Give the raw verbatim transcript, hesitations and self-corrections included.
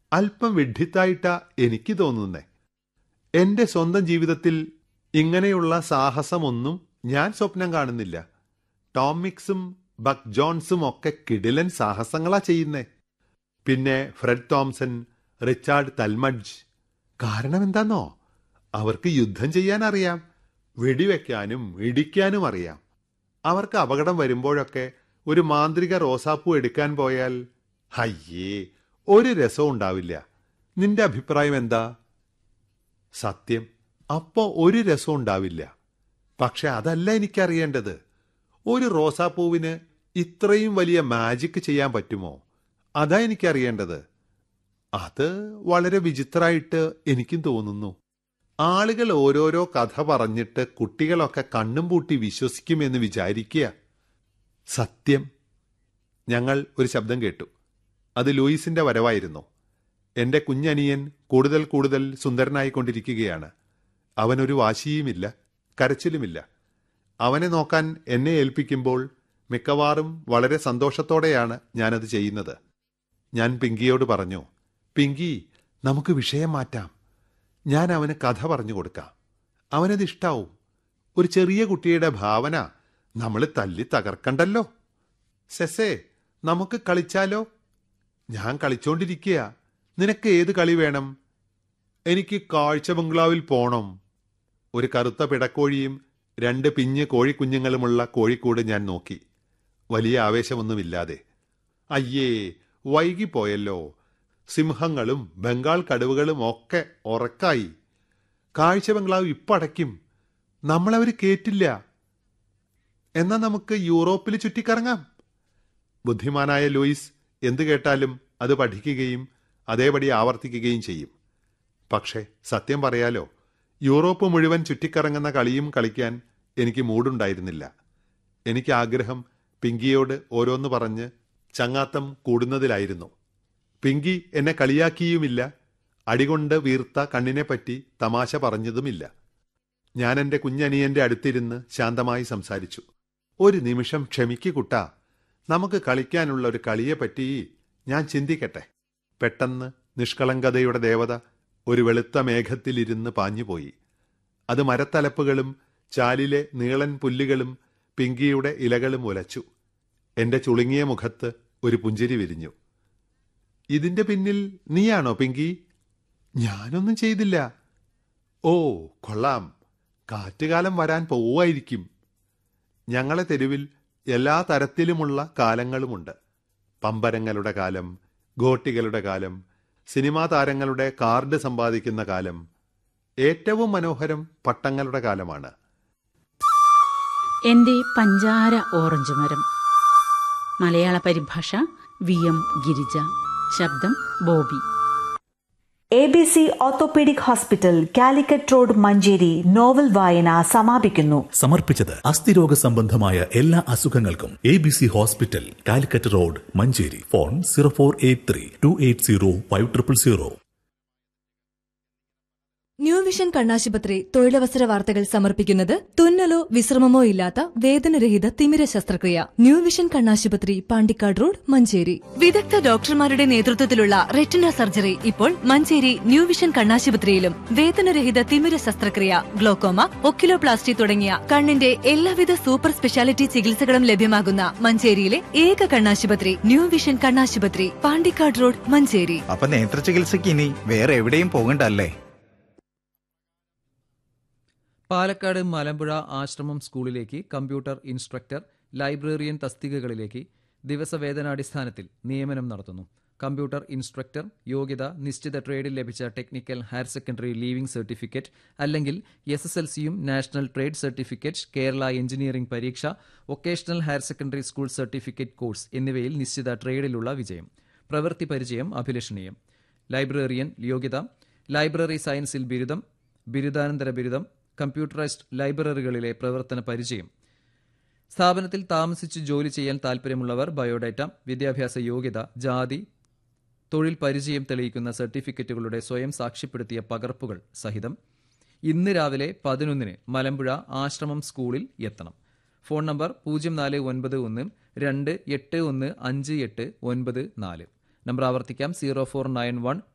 അല്പം വിഡ്ഢിത്തായിട്ടാ എനിക്ക് തോന്നുന്നേ. എന്റെ സ്വന്തം ജീവിതത്തിൽ ഇങ്ങനെയുള്ള സാഹസമൊന്നും ഞാൻ സ്വപ്നം കാണുന്നില്ല. ടോം മിക്സും ബക്ക് ജോൺസും ഒക്കെ കിടിലൻ സാഹസങ്ങളാ ചെയ്യുന്നേ. പിന്നെ ഫ്രെഡ് തോംസൺ, റിച്ചാർഡ് തൽമഡ്ജ്. കാരണം എന്താന്നോ, അവർക്ക് യുദ്ധം ചെയ്യാൻ അറിയാം, വെടിവെക്കാനും ഇടിക്കാനും അറിയാം. അവർക്ക് അപകടം വരുമ്പോഴൊക്കെ ഒരു മാന്ത്രിക റോസാപ്പൂ എടുക്കാൻ പോയാൽ അയ്യേ ഒരു രസവും ഉണ്ടാവില്ല. നിന്റെ അഭിപ്രായം എന്താ? സത്യം, അപ്പോ ഒരു രസവും ഉണ്ടാവില്ല. പക്ഷെ അതല്ല എനിക്കറിയേണ്ടത്. ഒരു റോസാപ്പൂവിന് ഇത്രയും വലിയ മാജിക് ചെയ്യാൻ പറ്റുമോ? അതാ എനിക്കറിയേണ്ടത്. അത് വളരെ വിചിത്രമായിട്ട് എനിക്കും തോന്നുന്നു. ആളുകൾ ഓരോരോ കഥ പറഞ്ഞിട്ട് കുട്ടികളൊക്കെ കണ്ണും പൂട്ടി വിശ്വസിക്കുമെന്ന് വിചാരിക്കുക. സത്യം. ഞങ്ങൾ ഒരു ശബ്ദം കേട്ടു. അത് ലൂയിസിന്റെ വരവായിരുന്നു. എന്റെ കുഞ്ഞനിയൻ കൂടുതൽ കൂടുതൽ സുന്ദരനായിക്കൊണ്ടിരിക്കുകയാണ്. അവനൊരു വാശിയുമില്ല, കരച്ചിലുമില്ല. അവനെ നോക്കാൻ എന്നെ ഏൽപ്പിക്കുമ്പോൾ മിക്കവാറും വളരെ സന്തോഷത്തോടെയാണ് ഞാനത് ചെയ്യുന്നത്. ഞാൻ പിങ്കിയോട് പറഞ്ഞു, പിങ്കി, നമുക്ക് വിഷയം മാറ്റാം. ഞാൻ അവന് കഥ പറഞ്ഞു കൊടുക്കാം. അവനത് ഇഷ്ടാവും. ഒരു ചെറിയ കുട്ടിയുടെ ഭാവന നമ്മൾ തല്ലി തകർക്കണ്ടല്ലോ. സെസേ, നമുക്ക് കളിച്ചാലോ? ഞാൻ കളിച്ചോണ്ടിരിക്കുക. നിനക്ക് ഏത് കളി വേണം? എനിക്ക് കാഴ്ച ബംഗ്ലാവിൽ പോണം. ഒരു കറുത്ത പിടക്കോഴിയും രണ്ട് പിഞ്ഞ് കോഴിക്കുഞ്ഞുങ്ങളുമുള്ള കോഴിക്കൂട് ഞാൻ നോക്കി, വലിയ ആവേശമൊന്നുമില്ലാതെ. അയ്യേ, വൈകിപ്പോയല്ലോ. സിംഹങ്ങളും ബംഗാൾ കടുവകളും ഒക്കെ ഉറക്കായി. കാഴ്ച ബംഗ്ലാവ് ഇപ്പടയ്ക്കും. നമ്മളവർ കേറ്റില്ല. എന്നാ നമുക്ക് യൂറോപ്പിൽ ചുറ്റിക്കറങ്ങാം. ബുദ്ധിമാനായ ലൂയിസ് എന്തു കേട്ടാലും അത് പഠിക്കുകയും അതേപടി ആവർത്തിക്കുകയും ചെയ്യും. പക്ഷെ സത്യം പറയാലോ, യൂറോപ്പ് മുഴുവൻ ചുറ്റിക്കറങ്ങുന്ന കളിയും കളിക്കാൻ എനിക്ക് മൂടുണ്ടായിരുന്നില്ല. എനിക്ക് ആഗ്രഹം പിങ്കിയോട് ഓരോന്ന് പറഞ്ഞ് ചങ്ങാത്തം കൂടുന്നതിലായിരുന്നു. പിങ്കി എന്നെ കളിയാക്കിയുമില്ല, അടികൊണ്ട് വീർത്ത കണ്ണിനെപ്പറ്റി തമാശ പറഞ്ഞതുമില്ല. ഞാൻ എൻ്റെ കുഞ്ഞനിയന്റെ അടുത്തിരുന്ന് ശാന്തമായി സംസാരിച്ചു. ഒരു നിമിഷം ക്ഷമിക്കു കുട്ടാ, നമുക്ക് കളിക്കാനുള്ള ഒരു കളിയെപ്പറ്റി ഞാൻ ചിന്തിക്കട്ടെ. പെട്ടെന്ന് നിഷ്കളങ്കതയുടെ ദേവത ഒരു വെളുത്ത മേഘത്തിലിരുന്ന് പാഞ്ഞുപോയി. അത് മരത്തലപ്പുകളും ചാലിലെ നീളൻ പുല്ലുകളും പിങ്കിയുടെ ഇലകളും ഉലച്ചു. എന്റെ ചുളുങ്ങിയ മുഖത്ത് ഒരു പുഞ്ചിരി വിരിഞ്ഞു. ഇതിന്റെ പിന്നിൽ നീയാണോ പിങ്കി? ഞാനൊന്നും ചെയ്തില്ല. ഓ കൊള്ളാം, കാറ്റുകാലം വരാൻ പോവായിരിക്കും. ഞങ്ങളെ തെരുവിൽ എല്ലാ തരത്തിലുമുള്ള കാലങ്ങളുമുണ്ട്. പമ്പരങ്ങളുടെ കാലം, ഗോട്ടികളുടെ കാലം, സിനിമാ താരങ്ങളുടെ കാർഡ് സമ്പാദിക്കുന്ന കാലം. ഏറ്റവും മനോഹരം പട്ടങ്ങളുടെ കാലമാണ്. എന്റെ പഞ്ചാര ഓറഞ്ച് മരം. മലയാള പരിഭാഷ വി എം ഗിരിജ. ശബ്ദം Bobby. A B C orthopaedic hospital, Calicut road, Manjeri. Novel വായന സമാപിക്കുന്നു. സമർപ്പിച്ചത് അസ്ഥിരോഗ സംബന്ധമായ എല്ലാ അസുഖങ്ങൾക്കും A B C hospital, Calicut road, Manjeri. Phone zero four eight three to eight zero five triple zero. New vision കണ്ണാശുപത്രി തൊഴിലവസര വാർത്തകൾ സമർപ്പിക്കുന്നത് തുന്നലോ വിശ്രമമോ ഇല്ലാത്ത വേദനരഹിത തിമിര ശസ്ത്രക്രിയ. ന്യൂ വിഷൻ കണ്ണാശുപത്രി, പാണ്ടിക്കാട് റോഡ്, മഞ്ചേരി. വിദഗ്ധ ഡോക്ടർമാരുടെ നേതൃത്വത്തിലുള്ള റെറ്റിന സർജറി ഇപ്പോൾ മഞ്ചേരി ന്യൂ വിഷൻ കണ്ണാശുപത്രിയിലും. വേദനരഹിത തിമിര ശസ്ത്രക്രിയ, ഗ്ലോക്കോമ, ഒക്കിലോപ്ലാസ്റ്റി തുടങ്ങിയ കണ്ണിന്റെ എല്ലാവിധ സൂപ്പർ സ്പെഷ്യാലിറ്റി ചികിത്സകളും ലഭ്യമാകുന്ന മഞ്ചേരിയിലെ ഏക കണ്ണാശുപത്രി ന്യൂ വിഷൻ കണ്ണാശുപത്രി, പാണ്ടിക്കാട് റോഡ്, മഞ്ചേരി. അപ്പൊ നേത്ര ചികിത്സയ്ക്ക് ഇനി വേറെ എവിടെയും പോകണ്ടല്ലേ? പാലക്കാട് മലമ്പുഴ ആശ്രമം സ്കൂളിലേക്ക് കമ്പ്യൂട്ടർ ഇൻസ്ട്രക്ടർ, ലൈബ്രറിയൻ തസ്തികകളിലേക്ക് ദിവസവേതനാടിസ്ഥാനത്തിൽ നിയമനം നടത്തുന്നു. കമ്പ്യൂട്ടർ ഇൻസ്ട്രക്ടർ യോഗ്യത നിശ്ചിത ട്രേഡിൽ ലഭിച്ച technical higher secondary leaving certificate അല്ലെങ്കിൽ എസ് എസ് എൽ സിയും national trade certificate, Kerala engineering പരീക്ഷ, vocational higher secondary school certificate course എന്നിവയിൽ നിശ്ചിത ട്രേഡിലുള്ള വിജയം. പ്രവൃത്തി പരിചയം അഭിലഷണീയം. ലൈബ്രറിയൻ യോഗ്യത ലൈബ്രറി സയൻസിൽ ബിരുദം, ബിരുദാനന്തര ബിരുദം, കമ്പ്യൂട്ടറൈസ്ഡ് ലൈബ്രറികളിലെ പ്രവർത്തന പരിചയം. സ്ഥാപനത്തിൽ താമസിച്ച് ജോലി ചെയ്യാൻ താൽപ്പര്യമുള്ളവർ ബയോഡാറ്റ, വിദ്യാഭ്യാസ യോഗ്യത, ജാതി, തൊഴിൽ പരിചയം തെളിയിക്കുന്ന സർട്ടിഫിക്കറ്റുകളുടെ സ്വയം സാക്ഷ്യപ്പെടുത്തിയ പകർപ്പുകൾ സഹിതം ഇന്ന് രാവിലെ പതിനൊന്നിന് മലമ്പുഴ ആശ്രമം സ്കൂളിൽ എത്തണം. ഫോൺ നമ്പർ പൂജ്യം നാല് ഒൻപത് ഒന്ന് രണ്ട് എട്ട് ഒന്ന് അഞ്ച് എട്ട് ഒൻപത് നാല്. നമ്പർ ആവർത്തിക്കാം, സീറോ ഫോർ നയൻ വൺ